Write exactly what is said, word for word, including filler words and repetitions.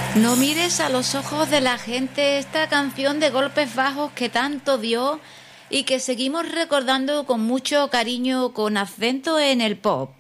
No mires a los ojos de la gente, esta canción de Golpes Bajos que tanto dio y que seguimos recordando con mucho cariño, con acento en el pop.